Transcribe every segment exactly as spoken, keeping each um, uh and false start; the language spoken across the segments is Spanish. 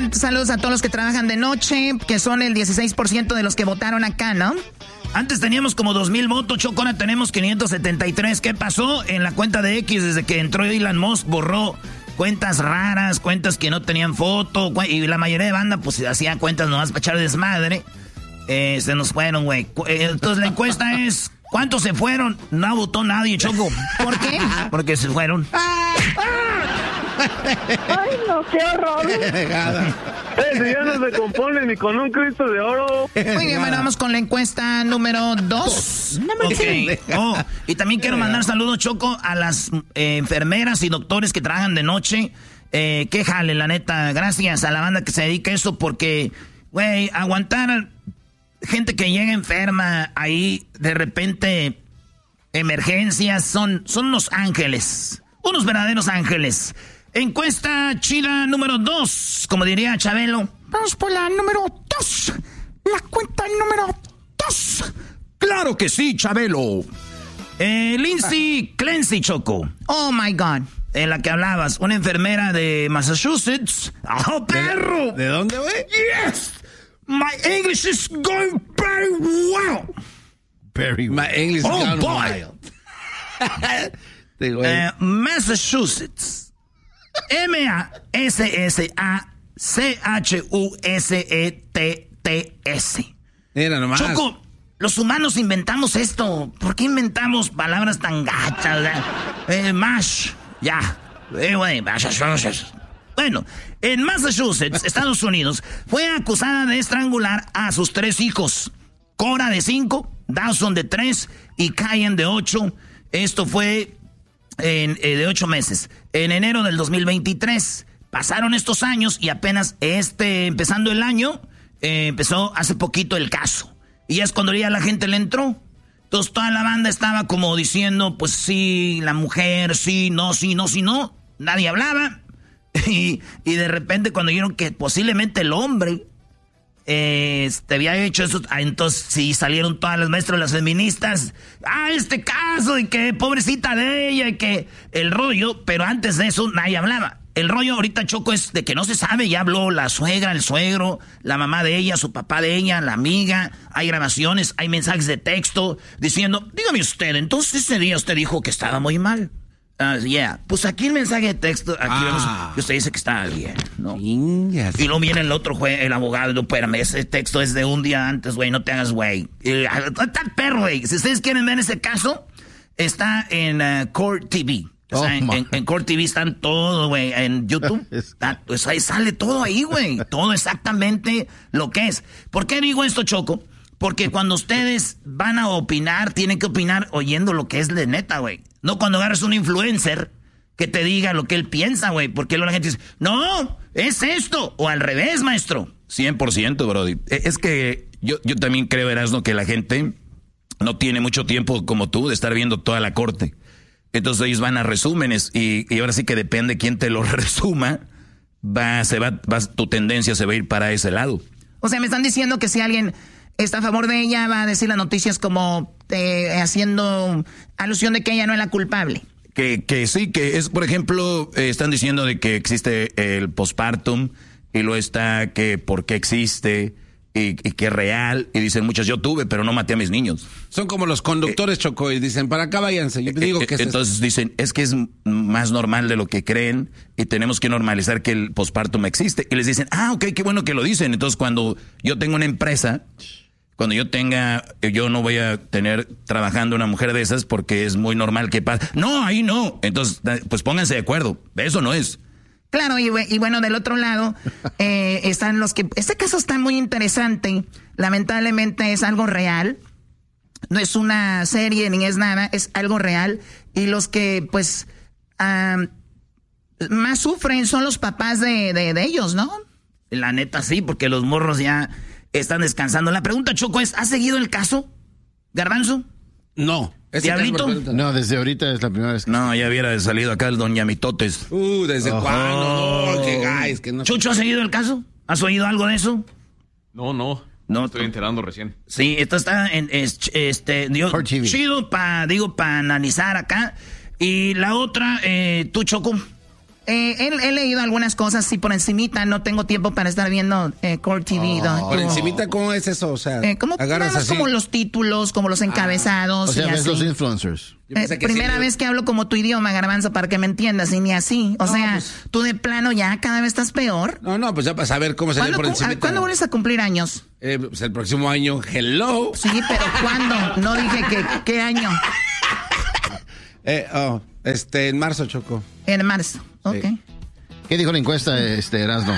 igual saludos a todos los que trabajan de noche, que son el dieciséis por ciento de los que votaron acá, ¿no? Antes teníamos como dos mil votos, Choco, ahora tenemos quinientos setenta y tres. ¿Qué pasó? En la cuenta de X, desde que entró Elon Musk, borró cuentas raras, cuentas que no tenían foto, y la mayoría de banda pues hacía cuentas nomás para echar desmadre. Eh, se nos fueron, güey. Entonces la encuesta es, ¿cuántos se fueron? No votó nadie, Choco. ¿Por qué? Porque se fueron. Ay, no, qué horror. Ese ya no se compone ni con un Cristo de oro. Muy bien, bueno, vamos con la encuesta número dos. Okay. Oh, y también quiero mandar saludos, Choco, a las eh, enfermeras y doctores que trabajan de noche. Eh, qué jale, la neta. Gracias a la banda que se dedica a eso, porque, güey, aguantar gente que llega enferma ahí, de repente, emergencias, son, son unos ángeles. Unos verdaderos ángeles. Encuesta chida número dos, como diría Chabelo. Vamos por la número dos. La cuenta número dos. Claro que sí, Chabelo. Eh, Lindsay Clancy, Choco. Oh, my God. En la que hablabas, una enfermera de Massachusetts. ¡Oh, perro! ¿De, ¿de dónde, güey? Yes! My English is going very well. Very well. My English oh, is going boy. well. eh, Massachusetts. M A S S A C H U S E T T S. Mira nomás. Choco, los humanos inventamos esto. ¿Por qué inventamos palabras tan gachas? Eh, mash, ya. Eh, güey, Massachusetts. Bueno, en Massachusetts, Estados Unidos, fue acusada de estrangular a sus tres hijos. Cora de cinco, Dawson de tres y Kyan de ocho. Esto fue en, eh, de ocho meses. En enero del dos mil veintitrés. Pasaron estos años y apenas este, empezando el año, eh, empezó hace poquito el caso. Y ya es cuando ya la gente le entró. Entonces toda la banda estaba como diciendo, pues sí, la mujer, sí, no, sí, no, sí, no. Nadie hablaba. Y, y de repente cuando vieron que posiblemente el hombre eh, este, había hecho eso, entonces sí salieron todas las maestras, las feministas. Ah, este caso, y que pobrecita de ella, y que el rollo, pero antes de eso nadie hablaba. El rollo ahorita, Choco, es de que no se sabe, ya habló la suegra, el suegro, la mamá de ella, su papá de ella, la amiga, hay grabaciones, hay mensajes de texto diciendo, dígame usted, entonces ese día usted dijo que estaba muy mal. Uh, yeah. Pues aquí el mensaje de texto, aquí ah. vemos que usted dice que está bien, ¿no? Yes. Y luego viene el otro juez, el abogado, no, espérame, ese texto es de un día antes, güey, no te hagas güey. Está perro, güey. Si ustedes quieren ver ese caso, está en uh, Court T V. O sea, oh, en, en, en Court T V están todo, güey, en YouTube. Está, pues ahí sale todo ahí, güey. Todo exactamente lo que es. ¿Por qué digo esto, Choco? Porque cuando ustedes van a opinar, tienen que opinar oyendo lo que es de neta, güey. No cuando agarras un influencer que te diga lo que él piensa, güey. Porque luego la gente dice, no, es esto. O al revés, maestro. cien por ciento, Brody. Es que yo, yo también creo, Erasmo, que la gente no tiene mucho tiempo como tú de estar viendo toda la corte. Entonces ellos van a resúmenes y, y ahora sí que depende quién te lo resuma, va, se va, va, tu tendencia se va a ir para ese lado. O sea, me están diciendo que si alguien está a favor de ella, va a decir las noticias como eh, haciendo alusión de que ella no es la culpable. Que, que sí, que es, por ejemplo, eh, están diciendo de que existe el postpartum y lo está que por qué existe y, y que es real. Y dicen muchas, yo tuve, pero no maté a mis niños. Son como los conductores, eh, Choco, y dicen, para acá váyanse. Yo digo eh, que es entonces esto. Dicen, es que es más normal de lo que creen y tenemos que normalizar que el postpartum existe. Y les dicen, ah, ok, qué bueno que lo dicen. Entonces cuando yo tengo una empresa... Cuando yo tenga, yo no voy a tener trabajando una mujer de esas porque es muy normal que pase. No, ahí no. Entonces, pues pónganse de acuerdo. Eso no es. Claro, y, y bueno, del otro lado eh, están los que... Este caso está muy interesante. Lamentablemente es algo real. No es una serie ni es nada. Es algo real. Y los que, pues, uh, más sufren son los papás de, de, de ellos, ¿no? La neta sí, porque los morros ya... están descansando. La pregunta, Choco, es, ¿has seguido el caso, Garbanzo? No. ¿Diablito? No, desde ahorita es la primera vez que... No, ya hubiera salido acá el Don Yamitotes. Uh, ¿desde oh. cuándo? No, qué guys, que no... ¿Chucho, has seguido el caso? ¿Has oído algo de eso? No, no. No, estoy enterando recién. Sí, esto está en... Es, este, digo, chido para, digo, para analizar acá. Y la otra, eh, tú, Choco... Eh, he, he leído algunas cosas, sí, por encimita. No tengo tiempo para estar viendo eh, Core T V. Oh, ¿Por encimita cómo es eso? O sea, eh, como, agarras así. como los títulos, como los encabezados. Ah, o sea, y ves así. los influencers. Eh, primera sí, vez que hablo como tu idioma, Garbanzo, para que me entiendas, y ni así. O no, sea, pues, tú de plano ya cada vez estás peor. No, no, pues ya para saber cómo se ve por encimita. ¿Cuándo vuelves a cumplir años? Eh, pues el próximo año. Hello. Sí, pero ¿cuándo? No dije que qué año. eh, oh, este, en marzo, Choco. En marzo, ok. Sí. ¿Qué dijo la encuesta, este, Erasmo?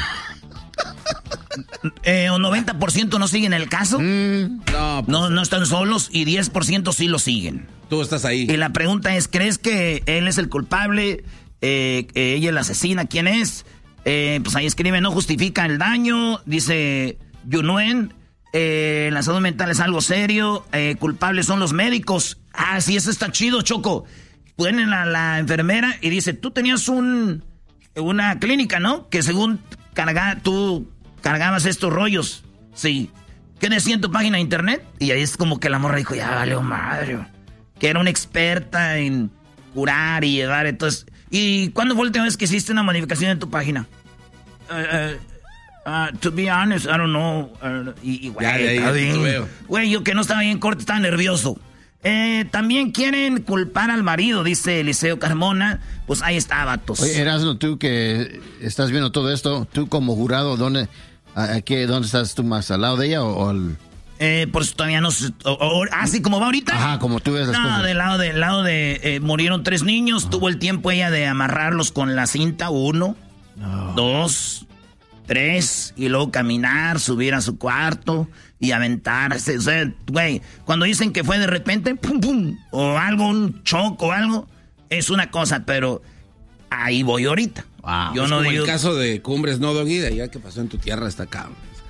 Eh, un noventa por ciento no siguen el caso. Mm, no, pues, no, no están solos y diez por ciento sí lo siguen. Tú estás ahí. Y la pregunta es, ¿crees que él es el culpable? Eh, eh, ¿Ella es la asesina? ¿Quién es? Eh, pues ahí escribe, no justifica el daño. Dice Yunuen, eh, la salud mental es algo serio. Eh, culpables son los médicos. Ah, sí, eso está chido, Choco. Ponen a la enfermera y dice, tú tenías un una clínica, ¿no? Que según carga, tú cargabas estos rollos. Sí. ¿Qué decía en tu página de internet? Y ahí es como que la morra dijo, ya valió madre. Que era una experta en curar y llevar, entonces... ¿Y cuándo fue la última vez que hiciste una modificación en tu página? Uh, uh, uh, to be honest, I don't know. Uh, y, y güey, ya, ya, ya, güey, yo que no estaba bien corto, estaba nervioso. Eh, también quieren culpar al marido, dice Eliseo Carmona. Pues ahí está, vatos. Oye, Erasmo, tú que estás viendo todo esto, tú como jurado, ¿dónde, a, qué, ¿dónde estás tú más? ¿Al lado de ella o, o al...? Eh, pues todavía no sé. ¿Así como va ahorita? Ajá, como tú ves las no, cosas. No, del lado de, lado de eh, murieron tres niños. Ajá. Tuvo el tiempo ella de amarrarlos con la cinta. Uno, no. dos, tres. Y luego caminar, subir a su cuarto y aventarse. O sea, güey, cuando dicen que fue de repente, pum, pum, o algo, un choco o algo, es una cosa, pero ahí voy ahorita. Wow. Yo es no como digo... el caso de Cumbres, no, Doggy, de allá que pasó en tu tierra hasta acá.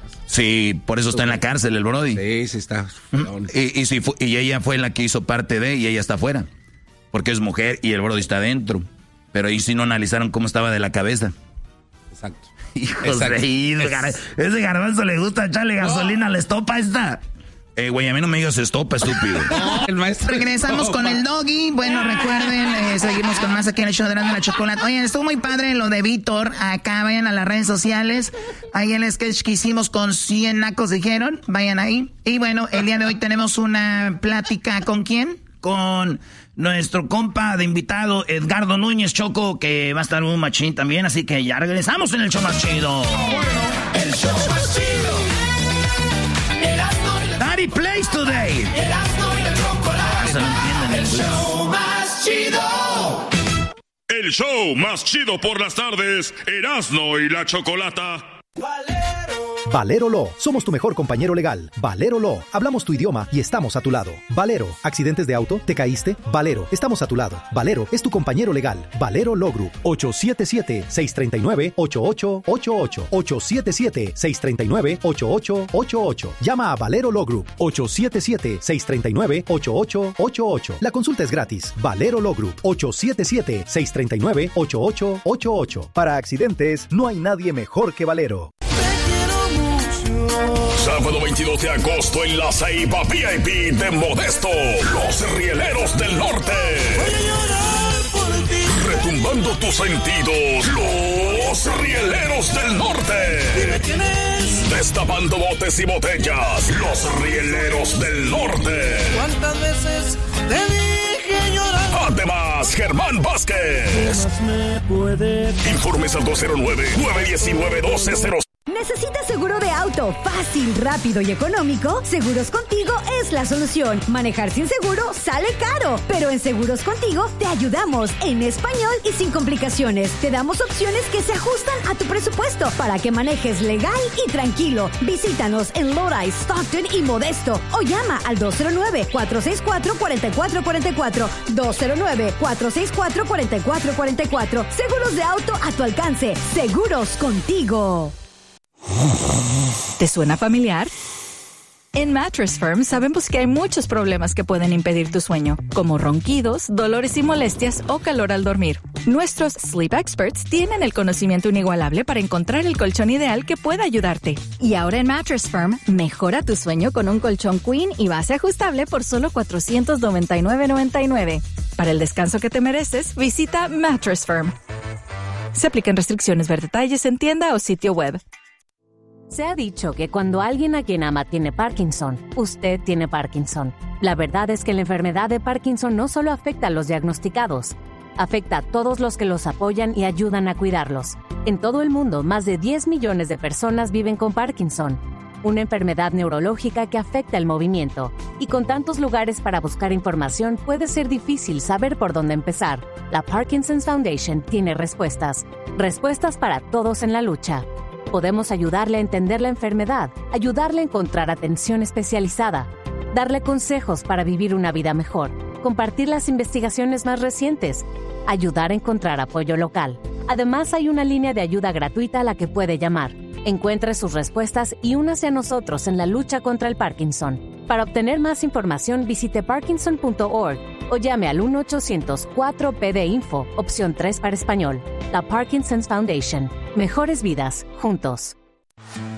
Sí, por eso está en la cárcel el Brody. Sí, sí está. Y, y, si fue, y ella fue la que hizo parte de, y ella está afuera. Porque es mujer y el Brody está adentro. Pero ahí sí no analizaron cómo estaba de la cabeza. Exacto. Hijos Exacto. de ir, es... Ese Garbanzo le gusta echarle gasolina a la estopa esta. Eh, güey, a mí no me digas estopa, estúpido. El maestro. Regresamos no, con el Doggy. Bueno, recuerden, eh, seguimos con más aquí en el show de Erasmo y la Chocolate. Oye, estuvo muy padre lo de Víctor. Acá vayan a las redes sociales. Ahí el sketch que hicimos con cien nacos dijeron. Vayan ahí. Y bueno, el día de hoy tenemos una plática. ¿Con quién? Con nuestro compa de invitado, Edgardo Núñez, Choco, que va a estar un machín también. Así que ya regresamos en el show más chido. El show más chido. Daddy plays today. Erasmo y la Chocolate. No entienden el show más chido. El show más chido por las tardes. Erasmo y la Chocolata. Valero. Valero Law. Somos tu mejor compañero legal. Valero Law. Hablamos tu idioma y estamos a tu lado. Valero. ¿Accidentes de auto? ¿Te caíste? Valero. Estamos a tu lado. Valero es tu compañero legal. Valero Law Group. ocho siete siete, seis tres nueve, ocho ocho ocho ocho. ocho siete siete, seis tres nueve, ocho ocho ocho ocho. Llama a Valero Law Group. ocho siete siete, seis tres nueve, ocho ocho ocho ocho. La consulta es gratis. Valero Law Group. ocho siete siete, seis tres nueve, ocho ocho ocho ocho. Para accidentes, no hay nadie mejor que Valero. Sábado veintidós de agosto en la Ceiba V I P de Modesto, Los Rieleros del Norte. Voy a llorar por ti. Retumbando tus sentidos, Los Rieleros del Norte. Dime quién es. Destapando botes y botellas, Los Rieleros del Norte. ¿Cuántas veces te dije llorar? Además, Germán Vázquez. Me puede... Informes al dos cero nueve, nueve uno nueve, uno dos cero. ¿Necesitas seguro de auto fácil, rápido y económico? Seguros Contigo es la solución. Manejar sin seguro sale caro, pero en Seguros Contigo te ayudamos en español y sin complicaciones. Te damos opciones que se ajustan a tu presupuesto para que manejes legal y tranquilo. Visítanos en Lodi, Stockton y Modesto o llama al dos cero nueve, cuatro seis cuatro, cuatro cuatro cuatro cuatro. dos cero nueve, cuatro seis cuatro, cuatro cuatro cuatro cuatro. Seguros de auto a tu alcance. Seguros Contigo. ¿Te suena familiar? En Mattress Firm sabemos que hay muchos problemas que pueden impedir tu sueño, como ronquidos, dolores y molestias o calor al dormir. Nuestros Sleep Experts tienen el conocimiento inigualable para encontrar el colchón ideal que pueda ayudarte. Y ahora en Mattress Firm, mejora tu sueño con un colchón Queen y base ajustable por solo cuatrocientos noventa y nueve noventa y nueve. Para el descanso que te mereces, visita Mattress Firm. Se aplican restricciones. Ver detalles en tienda o sitio web. Se ha dicho que cuando alguien a quien ama tiene Parkinson, usted tiene Parkinson. La verdad es que la enfermedad de Parkinson no solo afecta a los diagnosticados, afecta a todos los que los apoyan y ayudan a cuidarlos. En todo el mundo, más de diez millones de personas viven con Parkinson, una enfermedad neurológica que afecta el movimiento. Y con tantos lugares para buscar información, puede ser difícil saber por dónde empezar. La Parkinson's Foundation tiene respuestas. Respuestas para todos en la lucha. Podemos ayudarle a entender la enfermedad, ayudarle a encontrar atención especializada, darle consejos para vivir una vida mejor, compartir las investigaciones más recientes, ayudar a encontrar apoyo local. Además, hay una línea de ayuda gratuita a la que puede llamar. Encuentre sus respuestas y únase a nosotros en la lucha contra el Parkinson. Para obtener más información, visite parkinson punto org o llame al uno ochocientos cuatro P D Info, opción tres para español. La Parkinson's Foundation. Mejores vidas, juntos.